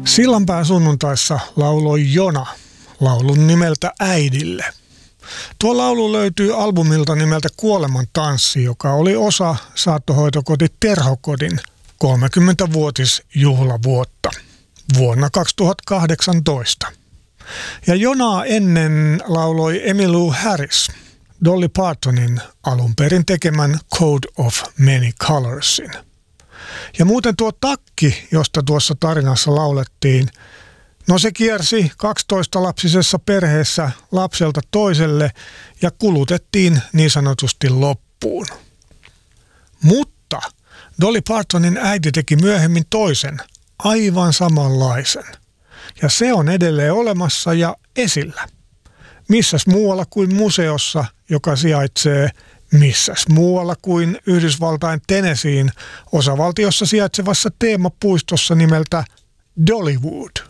Sillanpään sunnuntaissa lauloi Jona laulun nimeltä Äidille. Tuo laulu löytyy albumilta nimeltä Kuoleman tanssi, joka oli osa saattohoitokoti Terhokodin 30-vuotisjuhlavuotta vuonna 2018. Ja Jonaa ennen lauloi Emmylou Harris, Dolly Partonin alun perin tekemän Code of Many Colorsin. Ja muuten tuo takki, josta tuossa tarinassa laulettiin, no se kiersi 12-lapsisessa perheessä lapselta toiselle ja kulutettiin niin sanotusti loppuun. Mutta Dolly Partonin äiti teki myöhemmin toisen, aivan samanlaisen. Ja se on edelleen olemassa ja esillä. Missäs muualla kuin museossa, joka sijaitsee missäs muualla kuin Yhdysvaltain Tennesseein osavaltiossa sijaitsevassa teemapuistossa nimeltä Dollywood.